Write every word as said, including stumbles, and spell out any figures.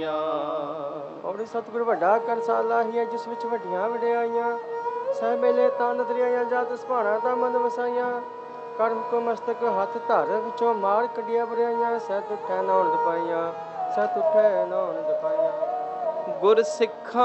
ਵਡਿਆਈਆਂ। ਪੌੜੀ ਸਤਿਗੁਰ ਵੱਡਾ ਕਰਸਾਲਾ ਹੀ ਹੈ, ਜਿਸ ਵਿੱਚ ਵੱਡੀਆਂ ਵਡਿਆਈਆਂ। ਸਹਿ ਮੇਲੇ ਤਾਨ ਦਰਿਆਈਆਂ, ਜਾਤ ਸੁਭਾਣਾ ਤਾਂ ਮਨ ਵਸਾਈਆਂ। ਕਰ ਹੁਕਮ ਮਸਤਕ ਹੱਥ ਧਰ, ਵਿੱਚੋਂ ਮਾਰ ਕੱਢੀਆਂ ਬੁਰਾਈਆਂ। ਸਹਿ ਤੁਠੈ ਨਾਉਣ ਦਪਾਈਆਂ, ਸਹਿ ਤੁਠੈ ਨਾਉਣ ਦਪਾਈਆਂ। ਗੁਰ ਸਿੱਖਾਂ